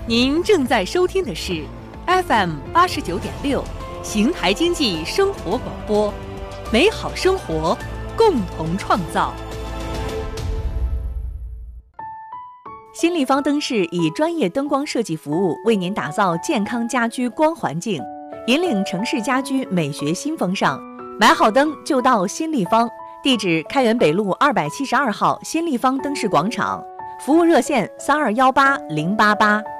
您正在收听的是 FM89.6邢台经济生活广播，美好生活，共同创造。新立方灯饰以专业灯光设计服务，为您打造健康家居光环境，引领城市家居美学新风尚。买好灯就到新立方，地址开元北路272号新立方灯饰广场，服务热线3218-088。